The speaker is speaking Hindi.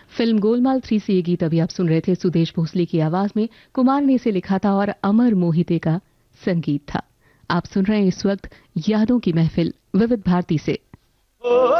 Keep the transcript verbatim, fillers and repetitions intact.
फिल्म गोलमाल थ्री से ये गीत अभी आप सुन रहे थे सुदेश भोसले की आवाज में। कुमार ने इसे लिखा था और अमर मोहिते का संगीत था। आप सुन रहे हैं इस वक्त यादों की महफिल विविध भारती से।